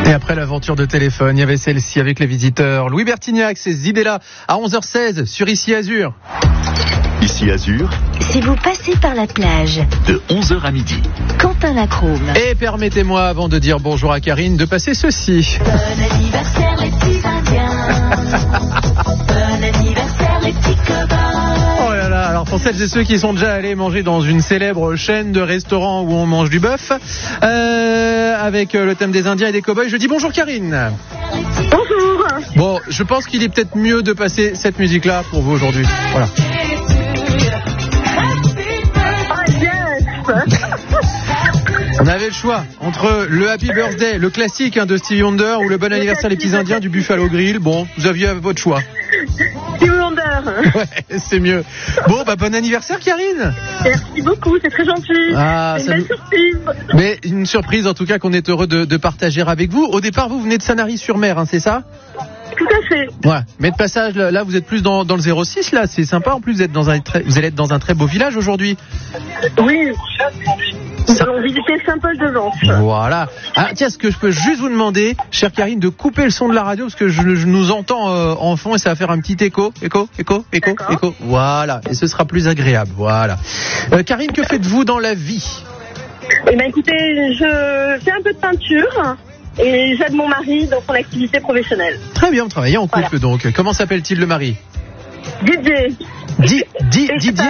Et après l'aventure de téléphone, il y avait celle-ci avec les visiteurs. Louis Bertignac, ces idées-là, à 11h16 sur Ici Azur. Ici Azur, Si vous passez par la plage, de 11h à midi. Quentin Lacrome. Et permettez-moi, avant de dire bonjour à Karine, de passer ceci. Bon anniversaire les petits Indiens. Bon anniversaire les petits cow-boys. Oh là là, alors pour celles et ceux qui sont déjà allés manger dans une célèbre chaîne de restaurants où on mange du bœuf, avec le thème des Indiens et des cow-boys, je dis bonjour Karine. Bonjour. Bon, je pense qu'il est peut-être mieux de passer cette musique-là pour vous aujourd'hui. Voilà. On avait le choix entre le Happy Birthday, le classique de Stevie Wonder, ou le Bon anniversaire les petits Indiens du Buffalo Grill. Bon, vous aviez votre choix. Stevie Wonder. Ouais, c'est mieux. Bon, bon anniversaire Karine. Merci beaucoup, c'est très gentil. Ah, c'est ça une belle surprise. Mais une surprise en tout cas qu'on est heureux de partager avec vous. Au départ, vous venez de Sanary-sur-Mer, hein, c'est ça ? Tout à fait. Ouais. Mais de passage, là, vous êtes plus dans le 06, là, c'est sympa. En plus, vous allez être dans un très beau village aujourd'hui. Oui. Nous allons visiter Saint-Paul-de-Vence. Voilà. Ah, tiens, est-ce que je peux juste vous demander, chère Karine, de couper le son de la radio parce que je nous entends en fond et ça va faire un petit écho. Écho. Voilà. Et ce sera plus agréable. Voilà. Karine, que faites-vous dans la vie ? Eh bien, écoutez, je fais un peu de peinture et j'aide mon mari dans son activité professionnelle. Très bien, vous travaillez en couple Voilà. donc. Comment s'appelle-t-il le mari ? Didier. Didier ?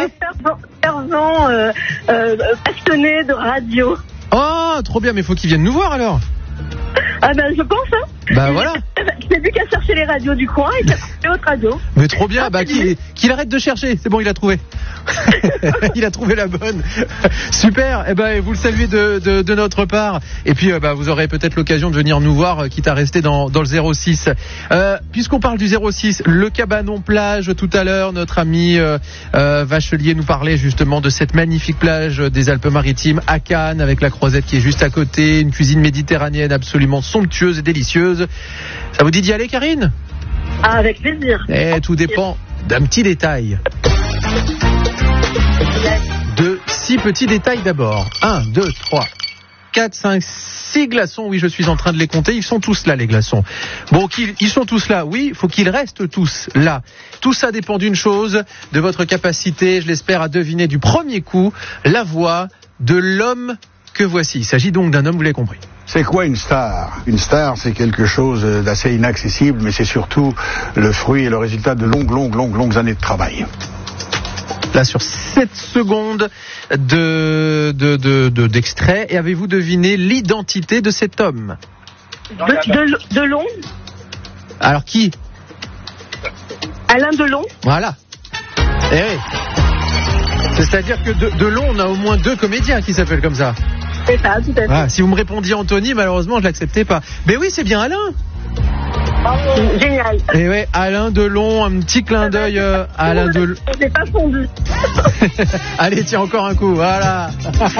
Fervent, passionné de radio. Oh, trop bien, mais faut qu'il vienne nous voir alors. Ah ben, je pense, hein. Bah voilà. J'ai vu qu'à chercher les radios du coin et qu'à trouver autre radio. Mais trop bien, qu'il arrête de chercher. C'est bon, il a trouvé. Il a trouvé la bonne. Super. Eh ben, vous le saluez de notre part. Et puis, vous aurez peut-être l'occasion de venir nous voir, quitte à rester dans le 06. Puisqu'on parle du 06, le cabanon plage tout à l'heure, notre ami Vachelier nous parlait justement de cette magnifique plage des Alpes-Maritimes à Cannes, avec la Croisette qui est juste à côté, une cuisine méditerranéenne absolument somptueuse et délicieuse. Ça vous dit d'y aller, Karine ? Ah, avec plaisir. Tout dépend d'un petit détail. De 6 petits détails d'abord. 1, 2, 3, 4, 5, 6 glaçons. Oui, je suis en train de les compter. Ils sont tous là, les glaçons. Bon, ils sont tous là. Oui, il faut qu'ils restent tous là. Tout ça dépend d'une chose, de votre capacité, je l'espère, à deviner du premier coup la voix de l'homme que voici. Il s'agit donc d'un homme, vous l'avez compris. C'est quoi une star ? Une star, c'est quelque chose d'assez inaccessible, mais c'est surtout le fruit et le résultat de longues années de travail. Là, sur 7 secondes d'extrait, et avez-vous deviné l'identité de cet homme ? De Delon. Alors qui ? Alain Delon. Voilà. Eh oui. C'est-à-dire que Delon, on a au moins 2 comédiens qui s'appellent comme ça. C'est ça, tout à fait. Ah, si vous me répondiez Anthony, malheureusement, je l'acceptais pas. Mais oui, c'est bien Alain. Génial. Et ouais, Alain Delon, un petit clin d'œil à Alain Delon. J'ai pas fondu. Allez, tiens, encore un coup, voilà.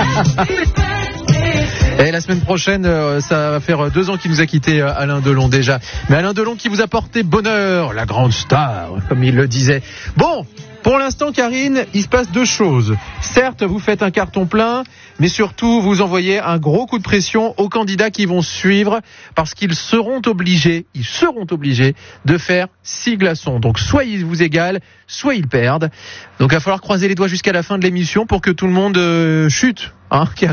Et la semaine prochaine, ça va faire 2 ans qu'il nous a quitté, Alain Delon déjà. Mais Alain Delon qui vous a porté bonheur, la grande star, comme il le disait. Bon, pour l'instant, Karine, il se passe 2 choses. Certes, vous faites un carton plein, mais surtout, vous envoyez un gros coup de pression aux candidats qui vont suivre, parce qu'ils seront obligés de faire 6 glaçons. Donc, soit ils vous égalent, soit ils perdent. Donc, il va falloir croiser les doigts jusqu'à la fin de l'émission pour que tout le monde chute, hein, Karine ?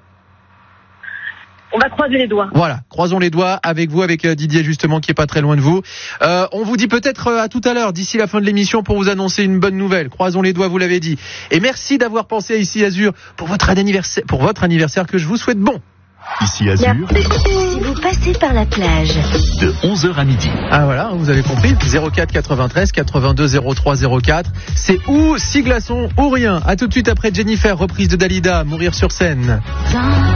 On va croiser les doigts. Voilà, croisons les doigts avec vous, avec Didier justement qui est pas très loin de vous. On vous dit peut-être à tout à l'heure, d'ici la fin de l'émission, pour vous annoncer une bonne nouvelle. Croisons les doigts, vous l'avez dit. Et merci d'avoir pensé à Ici Azur pour votre anniversaire que je vous souhaite bon. Ici Azur, Si vous passez par la plage, de 11h à midi. Ah voilà, vous avez compris, 04 93 82 03 04. C'est ou 6 glaçons ou rien. À tout de suite après Jennifer, reprise de Dalida, Mourir sur scène.